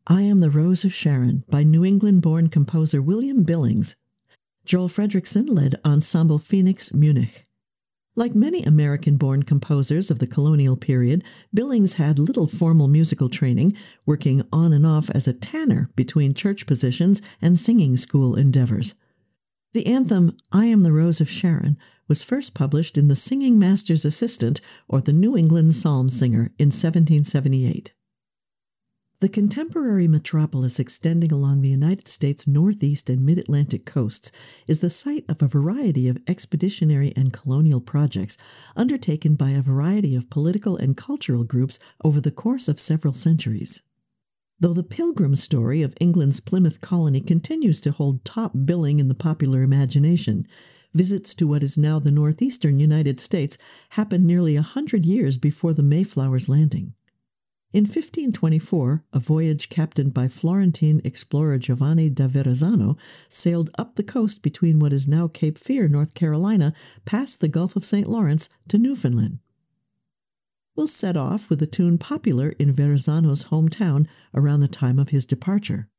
I Am the Rose of Sharon by New England-born composer William Billings. Joel Fredrickson led Ensemble Phoenix Munich. Like many American-born composers of the colonial period, Billings had little formal musical training, working on and off as a tanner between church positions and singing school endeavors. The anthem, I Am the Rose of Sharon, was first published in The Singing Master's Assistant, or the New England Psalm Singer, in 1778. The contemporary metropolis extending along the United States northeast and mid-Atlantic coasts is the site of a variety of expeditionary and colonial projects undertaken by a variety of political and cultural groups over the course of several centuries. Though the Pilgrim story of England's Plymouth colony continues to hold top billing in the popular imagination, visits to what is now the northeastern United States happened nearly 100 years before the Mayflower's landing. In 1524, a voyage captained by Florentine explorer Giovanni da Verrazzano sailed up the coast between what is now Cape Fear, North Carolina, past the Gulf of St. Lawrence to Newfoundland. We'll set off with a tune popular in Verrazzano's hometown around the time of his departure.